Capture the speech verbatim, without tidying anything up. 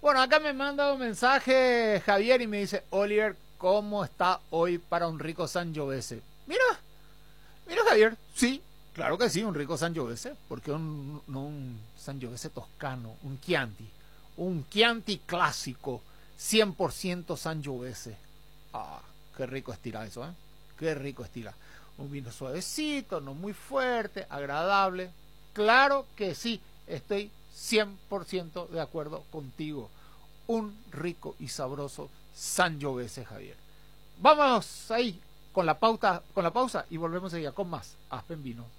Bueno, acá me manda un mensaje Javier y me dice, Oliver, ¿cómo está hoy para un rico Sangiovese? Mira, mira Javier, sí, claro que sí, un rico Sangiovese, porque un, no un Sangiovese toscano, un Chianti, un Chianti clásico, cien por ciento Sangiovese. Ah, qué rico estira eso, ¿eh? Qué rico estira. Un vino suavecito, no muy fuerte, agradable. Claro que sí, estoy cien por ciento de acuerdo contigo. Un rico y sabroso Sangiovese, Javier. Vamos ahí con la pauta, con la pausa y volvemos allá con más Aspen Vino.